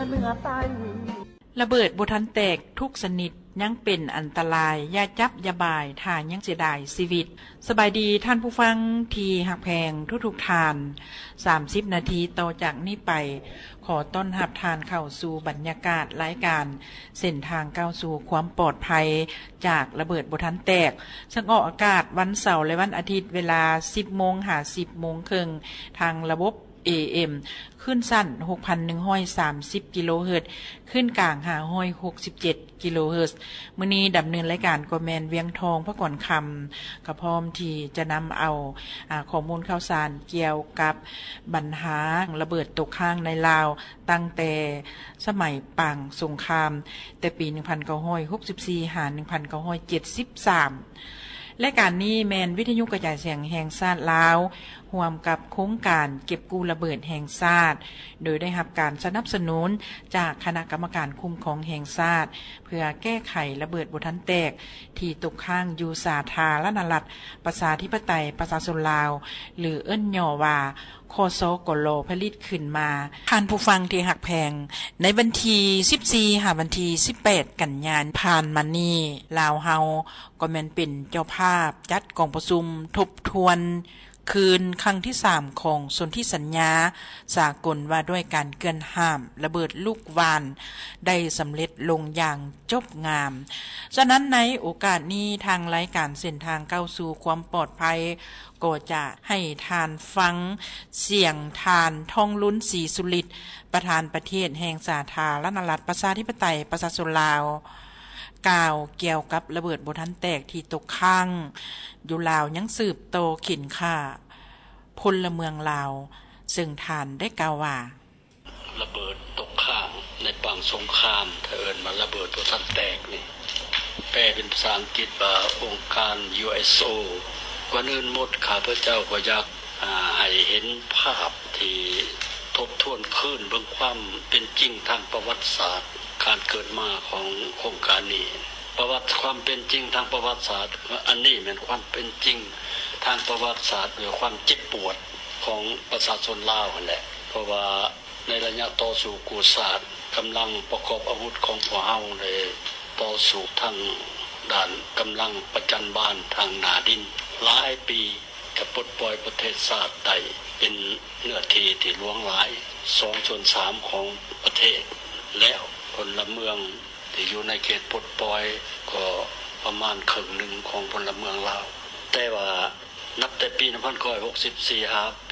เหนือใต้ระเบิดบ่ทันแตกทุกสนิทยังเป็นอันตรายอย่าจับอย่าบายถ้ายังเสียดายชีวิตสบายดีท่านผู้ฟังที่ฮักแพงทุกๆท่าน30นาทีต่อจากนี้ไปขอต้อนรับท่านเข้าสู่บรรยากาศรายการเส้นทางก้าวสู่ความปลอดภัยจากระเบิดบ่ทันแตกซึ่งออกอากาศวันเสาร์และวันอาทิตย์เวลา 10:50 นทางระบบ AM ขึ้นสั้น 6,130 กิโลเฮิรตซ์ขึ้นกลาง 567 กิโลเฮิรตซ์มื้อนี้ดำเนินรายการก็แม่นเวียงทองพระก่อนคำก็พร้อมที่จะนำเอาข้อมูลข่าวสารเกี่ยวกับปัญหาระเบิดตกค้างในลาวตั้งแต่สมัยปังสงครามแต่ปี 1964 หา 1973และการนี้แมนวิทยุกระจายเสียงแห่งชาติลาวร่วมกับโครงการเก็บกู้ระเบิดแห่งชาติโดยได้รับการสนับสนุนจากคณะกรรมการคุ้มครองแห่งชาติเพื่อแก้ไขระเบิดบ่ทันแตกที่ตกค้างอยู่สาธารณรัฐประชาธิปไตยประชาชนลาวหรือเอิ้นย่อว่าคสกลผลิตขึ้นมาท่านผู้ฟังที่ฮักแพงในวันที่14หาวันที่18กันยายนผ่านมานี้ลาวเฮาก็แม่นเป็นเจ้าภาพจัดกองประชุมทบทวนคืนครั้งที่3ของสนธิสัญญาสากลว่าด้วยการเกินห้ามระเบิดลูกวานได้สำเร็จลงอย่างจบงามฉะนั้นในโอกาสนี้ทางรายการเส้นทางก้าวสู่ความปลอดภัยก็จะให้ทานฟังเสียงทานทองลุ้นศรีสุริตประธานประเทศแห่งสาธารณรัฐประชาธิปไตยประชาชนลาวกล่าวเกี่ยวกับระเบิดบ่ทันแตกที่ตกค้างอยู่ลาวยังสืบโตขินค่าพลเมืองลาวซึ่งทานได้กล่าวว่าระเบิดตกค้างในปังสงครามเอิ้นมาระเบิดบ่ทันแตกนี่แปลเป็นภาษาอังกฤษว่าองค์การ USO ก่อนอื่นหมดข้าพเจ้าก็อยากให้เห็นภาพที่ทบทวนคืนเบิ่งความเป็นจริงทางประวัติศาสตร์การเกิดมาของโครงการนี้ประวัติความเป็นจริงทางประวัติศาสตร์อันนี้เป็นความเป็นจริงทางประวัติศาสตร์หรือความเจ็บปวดของประชาชนลาวนั่นแหละเพราะว่าในระยะต่อสู้กู้ศาสตร์กำลังประกอบอาวุธของพวกเฮาได้ต่อสู้ทางด้านกำลังประจันบานทางหน้าดินหลายปีจะปลดปล่อยประเทศชาติใดเป็นเนื้อที่ที่หลวงหลาย 2/3 ของประเทศแล้วพลเมืองที่อยู่ในเขตปลดปล่อยก็ประมาณครึ่งหนึ่งของพลเมืองลาวแต่ว่านับแต่ปี 1964 หาปี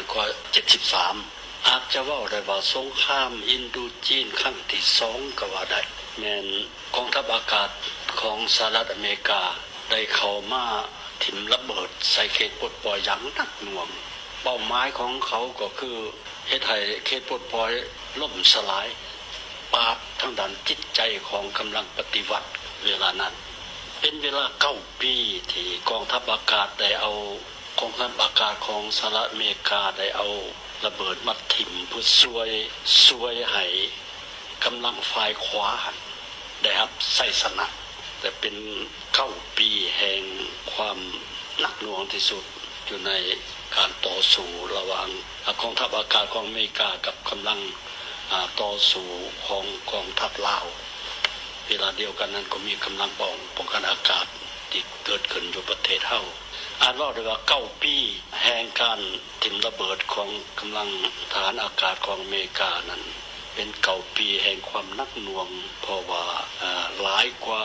1973 อาจจะว่าได้ว่าสงครามอินโดจีนครั้งที่2ก็ว่าได้แม้นกองทัพอากาศของสหรัฐอเมริกาได้เข้ามาถิ่มระเบิดใส่เขตปลดปล่อยอย่างหนักหน่วงเป้าหมายของเขาก็คือเฮ็ดให้เขตปลดปล่อยล่มสลายปราบทางด้านจิตใจของกำลังปฏิวัติเวลานั้นเป็นเวลา9ปีที่กองทัพอากาศได้เอากองทัพอากาศของสหรัฐอเมริกาได้เอาระเบิดมาถิ่มเพื่อช่วยให้กำลังฝ่ายขวาได้รับชัยชนะแต่เป็น9ปีแห่งความหนักหน่วงที่สุดอยู่ในการต่อสู้ระหว่างกองทัพอากาศของอเมริกากับกำลังต่อสู้ของกองทัพลาวเวลาเดียวกันนั้นก็มีกำลังป้องกันอากาศที่เกิดขึ้นอยู่ประเทศเฮาอาจว่าได้ว่า9ปีแห่งการถิ่มระเบิดของกำลังทหารอากาศของอเมริกานั้นเป็น9ปีแห่งความหนักหน่วงเพราะว่าหลายกว่า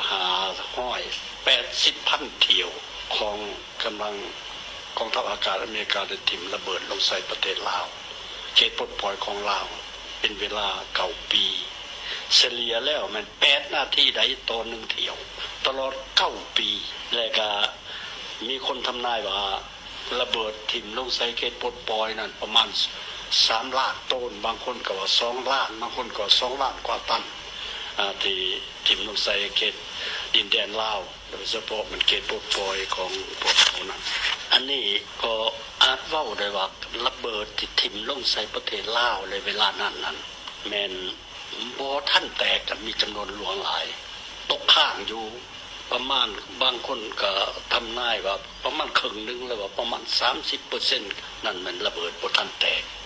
580,000เที่ยวของกำลังกองทัพอากาศอเมริกาได้ถิ่มระเบิดลงใส่ประเทศลาวเขตปลดปล่อยของลาวเป็นเวลา9ปีเฉลี่ยแล้วมัน8นาทีได้ต่อ1เที่ยวตลอด9ปีแล้วก็มีคนทำนายว่าระเบิดถิ่มลงใส่เขตปลดปล่อยนั้นประมาณ3ล้านต้นบางคนก็ว่า2ล้านบางคนก็2ล้านกว่าตันที่ถิ่มลงใส่เขตดินแดนลาวโดยเฉพาะมันเขตปลดปล่อยของพวกเขานั้นอันนี้ก็อาจเว้าได้ว่าระเบิดที่ถิ่มลงใส่ประเทศลาวในเวลานั้นแม่นบ่ทันแตกกันมีจำนวนหลวงหลายตกค้างอยู่ประมาณบางคนก็ทำนายว่าประมาณครึ่งนึงแล้วว่าประมาณ 30% นั่นมันระเบิดบ่ทันแตก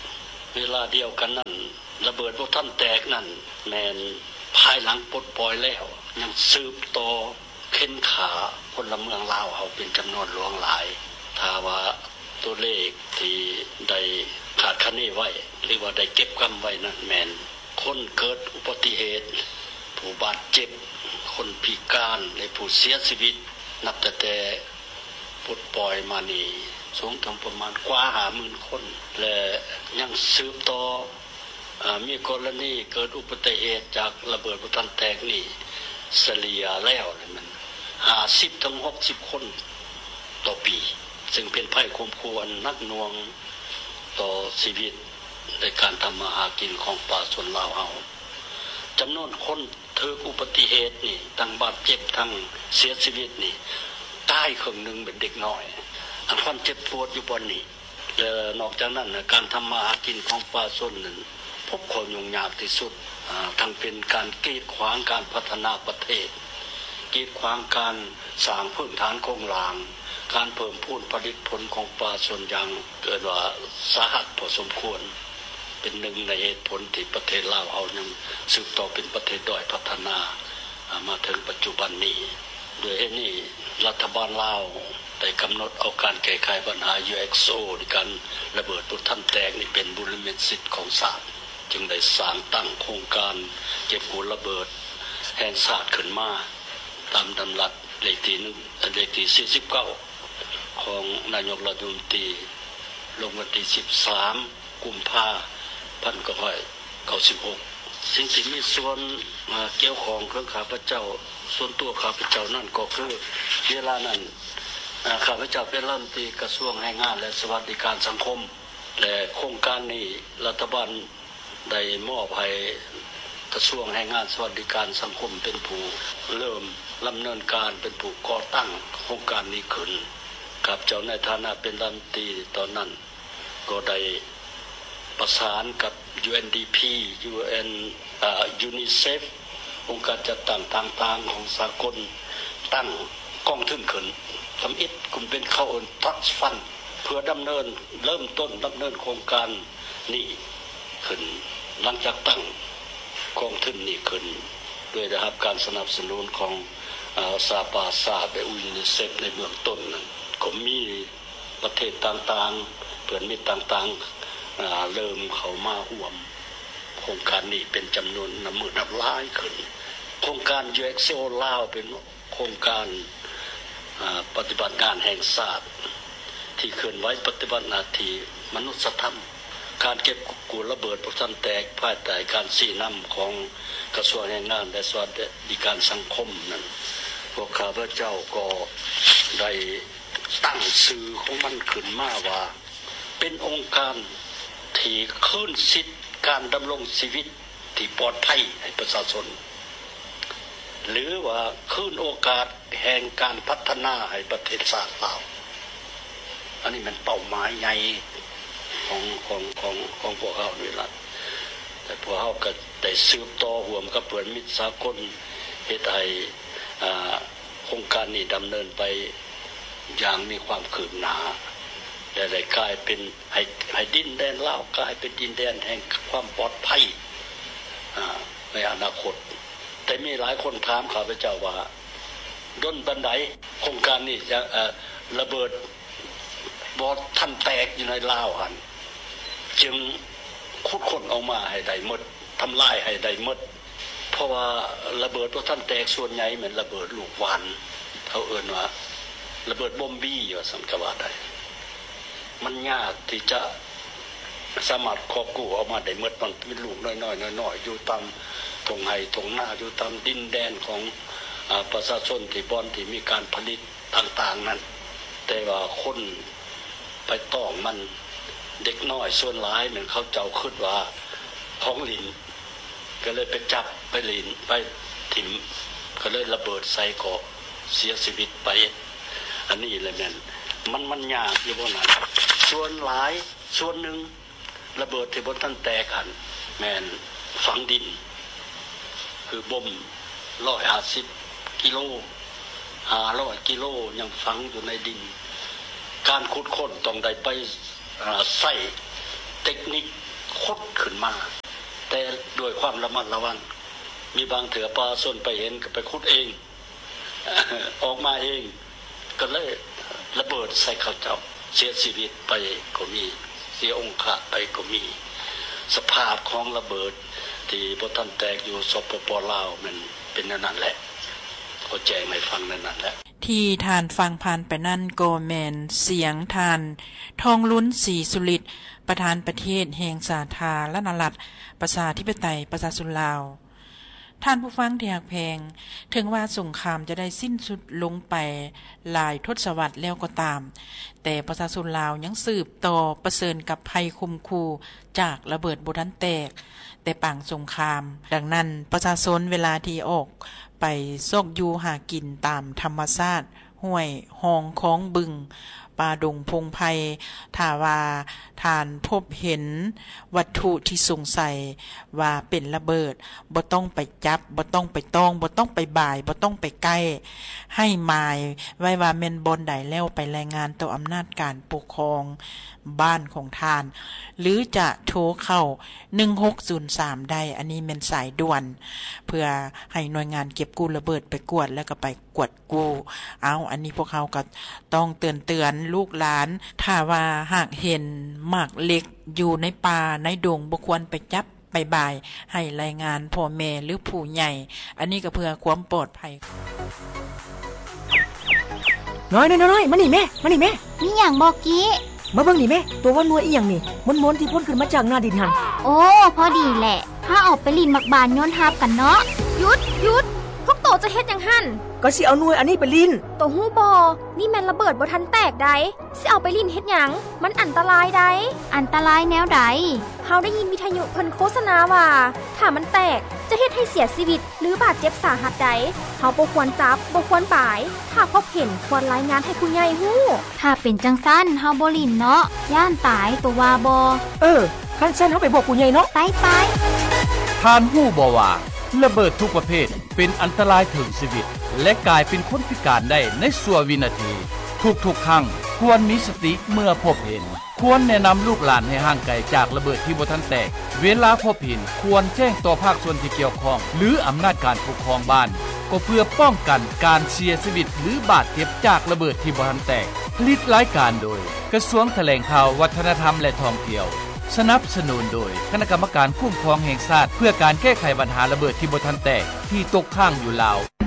เวลาเดียวกันนั้นระเบิดพวกท่านแตกนั่นแม่นภายหลังปลดปล่อยแล้วยังสืบต่อเข็นขาพลเมืองลาวเอาเป็นจำนวนหลวงหลายถ้าว่าตัวเลขที่ได้ขาดคะเนไว้หรือว่าได้เก็บกำไว้นั่นแม่นคนเกิดอุบัติเหตุผู้บาดเจ็บคนพิการและผู้เสียชีวิตนับแต่ปลดปล่อยมานี่สูงถึงประมาณกว่า50,000 คนและยังสืบต่อมีกรณีเกิดอุบัติเหตุจากระเบิดประทันแตกนี่เฉลี่ยแล้วมัน50 ถึง 60 คนต่อปีซึ่งเป็นภัยคุมควรนักหน่วงต่อชีวิตในการทำมาหากินของป่าชนลาวเฮาจำนวนคนถูกอุบัติเหตุนี่ทั้งบาดเจ็บทั้งเสียชีวิตนี่ตายครึ่งนึงเป็นเด็กน้อยอันคนเจ็บปวดอยู่บนนี้และนอกจากนั้นการทำมาหากินของป่าชนนั้นพบความยุ่งยากที่สุดทั้งเป็นการกีดขวางการพัฒนาประเทศกีดขวางการสร้างพื้นฐานโครงหลังการเพิ่มพูนผลิตผลของป่าชนอย่างเกิดว่าสาหัสพอสมควรเป็นหนึ่งในเหตุผลที่ประเทศลาวเอายังสืบต่อเป็นประเทศด้อยพัฒนามาถึงปัจจุบันนี้โดยนี้รัฐบาลลาวได้กำหนดเอาการแก้ไขปัญหา UXO ในการระเบิดพลุท่านแตกนี่เป็นบุรมิตสิทธิ์ของศาสตร์จึงได้สร้างตั้งโครงการเก็บกู้ระเบิดแห่งศาสตร์ขึ้นมาตามดำรัสเลขที่49ของนายกรัฐมนตรีลงวันที่13 กุมภาพันธ์2596สิ่งที่มีส่วนเกี่ยวของเครื่องข้าพเจ้าส่วนตัวข้าพเจ้านั่นก็คือเวลานั้นข้าพเจ้าเป็นรัฐมนตรีกระทรวงแรงงานและสวัสดิการสังคมและโครงการนี้รัฐบาลได้มอบให้กระทรวงแรงงานสวัสดิการสังคมเป็นผู้เริ่มดำเนินการเป็นผู้ก่อตั้งโครงการนี้ขึ้นกับเจ้าในฐานะเป็นรัฐมนตรีตอนนั้นก็ได้ประสานกับ UNDP UNICEF องค์การจัดตั้งต่างๆของสากลตั้งกองทุนขึ้นทำอิฐกลุ่มเป็นเข้าเอิ้น Trust Fund เพื่อดำเนินเริ่มต้นดำเนินโครงการนี้ขึ้นหลังจากตั้งกองทุนนี้ขึ้นด้วยได้รับการสนับสนุนของสหประชาชาติและ UNICEF ในเบื้องต้นนั้นก็มีประเทศต่างๆเพื่อนมิตรต่างๆเริ่มเข้ามาร่วมโครงการนี้เป็นจำนวนนับหมื่นนับล้านขึ้นโครงการ UXO ลาวเป็นโครงการปฏิบัติงานแห่งชาติที่เคลื่อนไหวปฏิบัติหน้าที่มนุษยธรรมการเก็บกู้ระเบิดพลุท่านแตกภายใต้การชี้นำของกระทรวงแรงงานและสวัสดิการสังคมนั้นพวกข้าพเจ้าก็ได้ตั้งชื่อของมันขึ้นมาว่าเป็นองค์การที่คืนสิทธิการดำรงชีวิตที่ปลอดภัยให้ประชาชนหรือว่าคืนโอกาสแห่งการพัฒนาให้ประเทศชาติเราอันนี้มันเป้าหมายใหญ่ของพวกเราด้วยล่ะแต่พวกเราก็ได้สืบต่อร่วมกับเพื่อนมิตรสากลเฮ็ดให้โครงการนี้ดำเนินไปอย่างมีความคืบหน้าและได้กลายเป็นให้ดินแดนลาวกลายเป็นดินแดนแห่งความปลอดภัยในอนาคตแต่มีหลายคนถามข้าพเจ้าว่าด้นบันไดโครงการนี้จะระเบิดบ่ทันแตกอยู่ในลาวหั่นจึงขุดค้นออกมาให้ได้หมดทำลายให้ได้หมดเพราะว่าระเบิดบ่ทันแตกส่วนใหญ่เหมือนระเบิดลูกหวานเขาเอิ้นว่าระเบิดบอมบี้ว่าซั่นก็ว่าได้มันยากที่จะสามารถครอบคลุมออกมาได้หมดมันเป็นลูกน้อยๆอยู่ตามตรงไห้ตรงหน้าอยู่ตามดินแดนของประชาชนที่บ่อนที่มีการผลิตต่างๆนั้นแต่ว่าคนไปต้องมันเด็กน้อยส่วนหลายเหมือนเขาเจ้าคิดว่าของหลินก็เลยไปจับไปหลินไปถิ่มก็เลยระเบิดใส่เกาะเสียชีวิตไปอันนี้เลยแม่นมันยากอยู่บ่นั้นส่วนหลายส่วนหนึ่งระเบิดที่บ่ทันแตกหันแม่นฝังดินคือบ่ม150 กิโล500 กิโลยังฝังอยู่ในดินการขุดค้นต้องได้ไปใส่เทคนิคคขุดขึ้นมาแต่ด้วยความระมัดระวังมีบางเถือปลาส้นไปเห็นก็ไปขุดเองออกมาเองก็เลยระเบิดใส่เขาเจ้าเสียชีวิตไปก็มีเสียองค์ะไปก็มีสภาพของระเบิดที่บ่ทันแตกอยู่สปป.ลาวมันเป็นนั่นแหละก็แจ้งให้ฟังนั่นแหละที่ทานฟังผ่านไปนั่นก็แม่นเสียงทานทองลุ้นศรีสุริตประธานประเทศแห่งสาธารณรัฐประชาธิปไตยประชาชนลาวท่านผู้ฟังที่รักแพงถึงว่าสงครามจะได้สิ้นสุดลงไปหลายทศวรรษแล้วก็ตามแต่ประชาชนลาวยังสืบต่อประเสริญกับภัยคุมคูจากระเบิดบ่ทันแตกแต่ปางสงครามดังนั้นประชาชนเวลาที่ออกไปซอกอยู่หากินตามธรรมชาติห้วยหองของบึงป่าดงพงไพถ้าว่าทานพบเห็นวัตถุที่สงสัยว่าเป็นระเบิดบ่ต้องไปจับบ่ต้องไปต้องบ่ต้องไปบ่ายบ่ต้องไปใกล้ให้หมายไว้ว่าแม่นบ่อนใดแล้วไปรายงานต่ออำนาจการปกครองบ้านของทานหรือจะโทรเข้า1603ได้อันนี้เป็นสายด่วนเพื่อให้หน่วยงานเก็บกู้ระเบิดไปกวดแล้วก็ไปกวดกู้อันนี้พวกเขาก็ต้องเตือนลูกหลานถ้าว่าหากเห็นหมากเล็กอยู่ในป่าในดงบ่ควรไปจับไปบ่ายให้รายงานพ่อแม่หรือผู้ใหญ่อันนี้ก็เพื่อความปลอดภัยน้อยๆมานี่แม่มีหยังบอกกี้มาเบิ่งนี่แม่ตัวว่าหน่วยอีหยังนี่มนๆที่พ่นขึ้นมาจากหน้าดินหั่นโอ้พอดีแหละถ้าออกไปลินมักบานย้อนทับกันเนาะหยุดพวกโตจะเฮ็ดหยังหั่นก็สิเอาหน่วยอันนี้ไปลินโตฮู้บ่นี่แม่นระเบิดบ่ทันแตกได้สิเอาไปลินเฮ็ดหยังมันอันตรายได้อันตรายแนวใดเฮาได้ยินวิทยุเพิ่นโฆษณาว่าถ้ามันแตกจะเฮ็ดให้เสียชีวิตหรือบาดเจ็บสาหัสได้เฮาบ่ควรจับบ่ควรป่ายถ้าพบเห็นควรรายงานให้ผู้ใหญ่ฮู้ถ้าเป็นจังซั่นเฮาบ่ลินเนาะย่านตายตัวว่าบ่คันซั่นเฮาไปบอกผู้ใหญ่เนาะไปท่านฮู้บ่ว่าระเบิดทุกประเภทเป็นอันตรายถึงชีวิตและกลายเป็นคนพิการได้ในชั่ววินาทีทุกครั้งควรมีสติเมื่อพบเห็นควรแนะนําลูกหลานให้ห่างไกลจากระเบิดที่บ่ทันแตกเวลาพบเห็นควรแจ้งต่อภาคส่วนที่เกี่ยวข้องหรืออำนาจการปกครองบ้านก็เพื่อป้องกันการเสียชีวิตหรือบาดเจ็บจากระเบิดที่บ่ทันแตกผลิตรายการโดยกระทรวงแถลงข่าววัฒนธรรมและท่องเที่ยวสนับสนุนโดยคณะกรรมการคุ้มครองแห่งชาติเพื่อการแก้ไขปัญหาระเบิดที่บ่ทันแตกที่ตกค้างอยู่ลาว